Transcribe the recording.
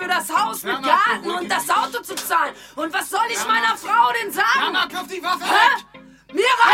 für das Haus mit Garten und das Auto zu zahlen. Und was soll ich meiner Frau denn sagen? Mama, kauf die Waffe Hä? weg! Mir